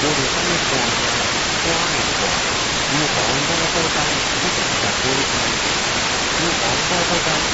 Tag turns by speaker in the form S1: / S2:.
S1: 璃上面刮刮一刮，如果黄色的豆干不怎么加玻璃开，如果黄色豆干